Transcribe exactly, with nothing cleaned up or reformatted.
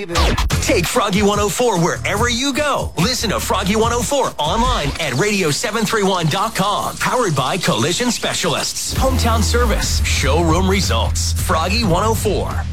Take Froggy one oh four wherever you go. Listen to Froggy one oh four online at radio seven three one dot com. Powered by Collision Specialists. Hometown service. Showroom results. Froggy one oh four.